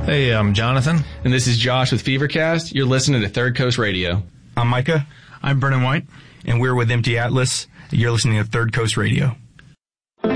Hey, I'm Jonathan. And this is Josh with Fevercast. You're listening to Third Coast Radio. I'm Micah. I'm Brennan White. And we're with Empty Atlas. You're listening to Third Coast Radio.